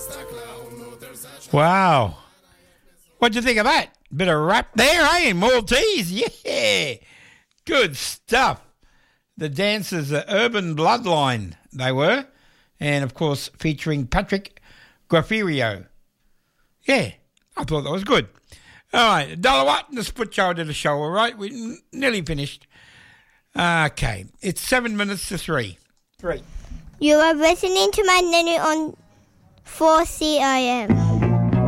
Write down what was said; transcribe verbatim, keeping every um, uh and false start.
Wow. What'd you think of that? Bit of rap there, eh? Maltese, yeah. Good stuff. The dancers, the Urban Bloodline, they were. And, of course, featuring Patrick Graffirio. Yeah, I thought that was good. All right, Dollar Watt and the Split Child did a show, all right? We nearly finished. Okay, it's seven minutes to three. Three. You are listening to my nanny on four C I M.